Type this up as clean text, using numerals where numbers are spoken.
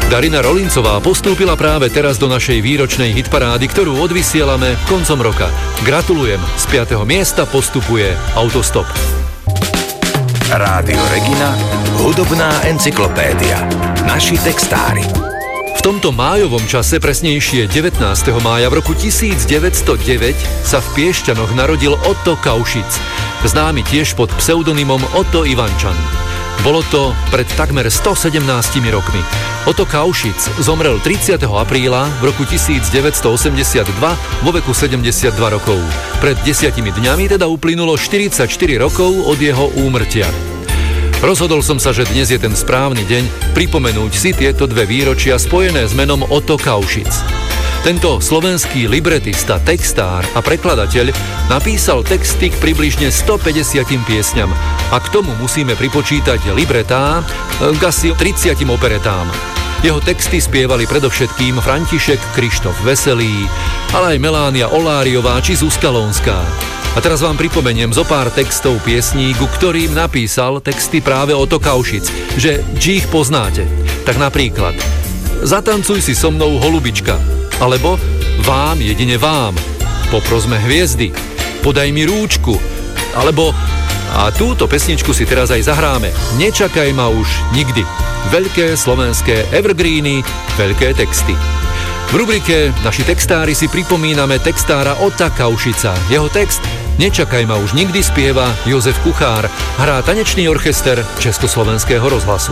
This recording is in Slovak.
Darina Rolincová postúpila práve teraz do našej výročnej hitparády, ktorú odvysielame koncom roka. Gratulujem, z 5. miesta postupuje Autostop. Rádio Regina, hudobná encyklopédia. Naši textári. V tomto májovom čase, presnejšie 19. mája v roku 1909, sa v Piešťanoch narodil Otto Kaušic, známy tiež pod pseudonymom Otto Ivančan. Bolo to pred takmer 117 rokmi. Otto Kaušic zomrel 30. apríla v roku 1982 vo veku 72 rokov. Pred 10 dňami teda uplynulo 44 rokov od jeho úmrtia. Rozhodol som sa, že dnes je ten správny deň pripomenúť si tieto dve výročia spojené s menom Otto Kaušic. Tento slovenský libretista, textár a prekladateľ napísal texty k približne 150 piesňam a k tomu musíme pripočítať libretá k asi 30 operetám. Jeho texty spievali predovšetkým František Krištof Veselý, ale aj Melánia Oláriová či Zuzka Lonská. A teraz vám pripomeniem zo pár textov piesní, ku ktorým napísal texty práve Otto Kaušic, že ich poznáte. Tak napríklad Zatancuj si so mnou, holubička, alebo Vám, jedine vám, Poprosme hviezdy, Podaj mi rúčku, alebo a túto pesničku si teraz aj zahráme, Nečakaj ma už nikdy. Veľké slovenské evergreeny, veľké texty. V rubrike Naši textári si pripomíname textára Otta Kaušica. Jeho text Nečakaj ma už nikdy spieva Jozef Kuchár, hrá tanečný orchester Československého rozhlasu.